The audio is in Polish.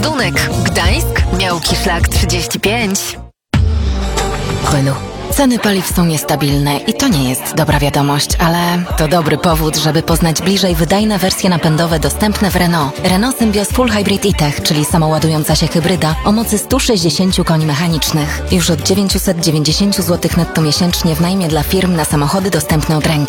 Meldunek, Gdańsk, Miałki Szlak 35. Renault. Ceny paliw są niestabilne i to nie jest dobra wiadomość, ale to dobry powód, żeby poznać bliżej wydajne wersje napędowe dostępne w Renault. Renault Symbioz Full Hybrid e-Tech, czyli samoładująca się hybryda o mocy 160 koni mechanicznych. Już od 990 zł netto miesięcznie w najmie dla firm na samochody dostępne od ręki.